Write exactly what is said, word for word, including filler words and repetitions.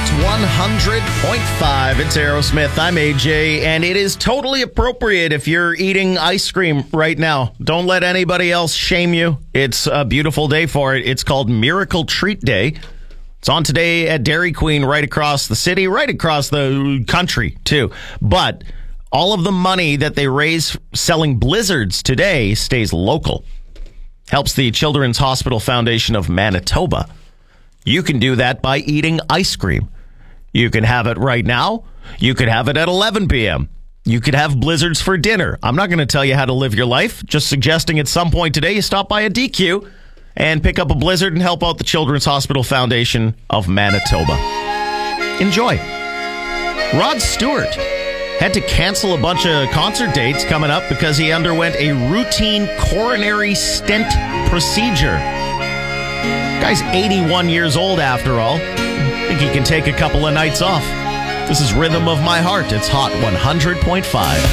one hundred point five. It's Aerosmith. I'm A J, and it is totally appropriate if you're eating ice cream right now. Don't let anybody else shame you. It's a beautiful day for it. It's called Miracle Treat Day. It's on today at Dairy Queen right across the city, right across the country, too. But all of the money that they raise selling blizzards today stays local. Helps the Children's Hospital Foundation of Manitoba. You can do that by eating ice cream. You can have it right now. You could have it at eleven p.m. You could have blizzards for dinner. I'm not going to tell you how to live your life. Just suggesting at some point today you stop by a D Q and pick up a blizzard and help out the Children's Hospital Foundation of Manitoba. Enjoy. Rod Stewart had to cancel a bunch of concert dates coming up because he underwent a routine coronary stent procedure. Guy's eighty-one years old after all. I think he can take a couple of nights off. This is Rhythm of My Heart. It's Hot one hundred point five.